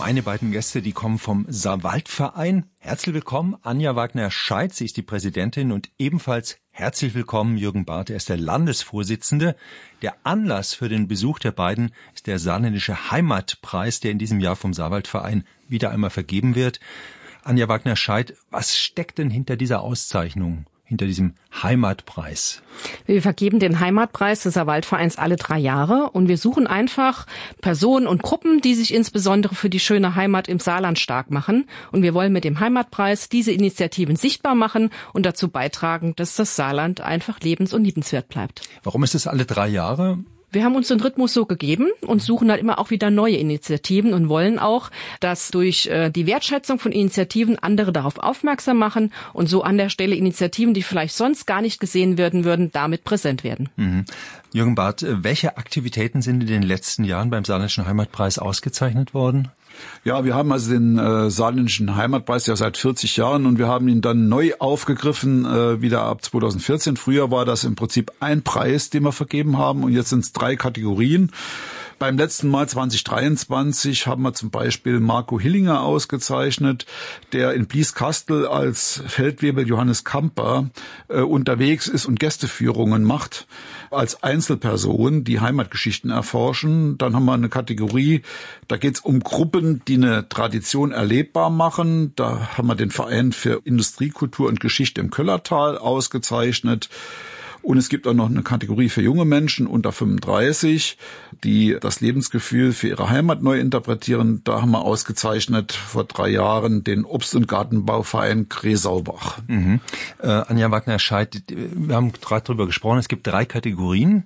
Meine beiden Gäste, die kommen vom Saarwaldverein. Herzlich willkommen, Anja Wagner-Scheidt, sie ist die Präsidentin, und ebenfalls herzlich willkommen Jürgen Barth, er ist der Landesvorsitzende. Der Anlass für den Besuch der beiden ist der Saarländische Heimatpreis, der in diesem Jahr vom Saarwaldverein wieder einmal vergeben wird. Anja Wagner-Scheidt, was steckt denn hinter dieser Auszeichnung, hinter diesem Heimatpreis? Wir vergeben den Heimatpreis des Saarwaldvereins alle 3 Jahre und wir suchen einfach Personen und Gruppen, die sich insbesondere für die schöne Heimat im Saarland stark machen. Und wir wollen mit dem Heimatpreis diese Initiativen sichtbar machen und dazu beitragen, dass das Saarland einfach lebens- und liebenswert bleibt. Warum ist es alle 3 Jahre? Wir haben uns den Rhythmus so gegeben und suchen halt immer auch wieder neue Initiativen und wollen auch, dass durch die Wertschätzung von Initiativen andere darauf aufmerksam machen und so an der Stelle Initiativen, die vielleicht sonst gar nicht gesehen werden würden, damit präsent werden. Mhm. Jürgen Barth, welche Aktivitäten sind in den letzten Jahren beim Saarländischen Heimatpreis ausgezeichnet worden? Ja, wir haben also den Saarländischen Heimatpreis ja seit 40 Jahren und wir haben ihn dann neu aufgegriffen, wieder ab 2014. Früher war das im Prinzip ein Preis, den wir vergeben haben, und jetzt sind es 3 Kategorien. Beim letzten Mal 2023 haben wir zum Beispiel Marco Hillinger ausgezeichnet, der in Blieskastel als Feldwebel Johannes Kamper unterwegs ist und Gästeführungen macht als Einzelperson, die Heimatgeschichten erforschen. Dann haben wir eine Kategorie, da geht es um Gruppen, die eine Tradition erlebbar machen. Da haben wir den Verein für Industrie, Kultur und Geschichte im Köllertal ausgezeichnet. Und es gibt auch noch eine Kategorie für junge Menschen unter 35, die das Lebensgefühl für ihre Heimat neu interpretieren. Da haben wir ausgezeichnet vor 3 Jahren den Obst- und Gartenbauverein Gresaubach. Mhm. Anja Wagner-Scheidt, wir haben gerade drüber gesprochen, es gibt 3 Kategorien.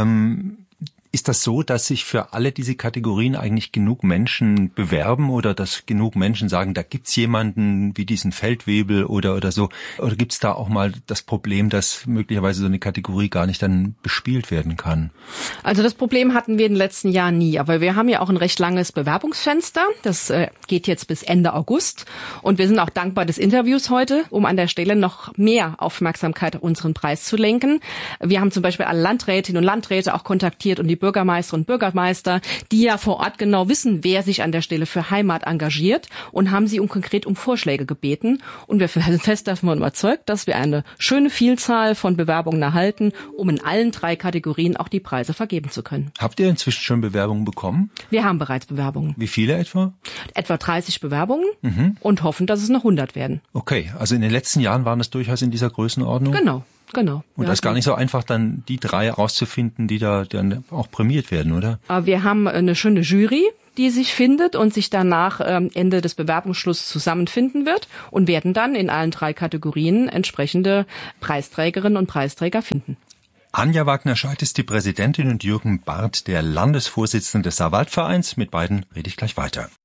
Ist das so, dass sich für alle diese Kategorien eigentlich genug Menschen bewerben oder dass genug Menschen sagen, da gibt's jemanden wie diesen Feldwebel oder so? Oder gibt's da auch mal das Problem, dass möglicherweise so eine Kategorie gar nicht dann bespielt werden kann? Also das Problem hatten wir in den letzten Jahren nie, aber wir haben ja auch ein recht langes Bewerbungsfenster. Das geht jetzt bis Ende August und wir sind auch dankbar des Interviews heute, um an der Stelle noch mehr Aufmerksamkeit auf unseren Preis zu lenken. Wir haben zum Beispiel alle Landrätinnen und Landräte auch kontaktiert und die Bürgermeister und Bürgermeister, die ja vor Ort genau wissen, wer sich an der Stelle für Heimat engagiert, und haben sie konkret um Vorschläge gebeten. Und wir sind fest davon überzeugt, dass wir eine schöne Vielzahl von Bewerbungen erhalten, um in allen 3 Kategorien auch die Preise vergeben zu können. Habt ihr inzwischen schon Bewerbungen bekommen? Wir haben bereits Bewerbungen. Wie viele etwa? Etwa 30 Bewerbungen und hoffen, dass es noch 100 werden. Okay, also in den letzten Jahren waren es durchaus in dieser Größenordnung? Genau. Und das ist gar nicht so einfach, dann die 3 rauszufinden, die da dann auch prämiert werden, oder? Wir haben eine schöne Jury, die sich findet und sich danach Ende des Bewerbungsschlusses zusammenfinden wird und werden dann in allen 3 Kategorien entsprechende Preisträgerinnen und Preisträger finden. Anja Wagner-Scheidt ist die Präsidentin und Jürgen Barth der Landesvorsitzende des Saarwaldvereins. Mit beiden rede ich gleich weiter.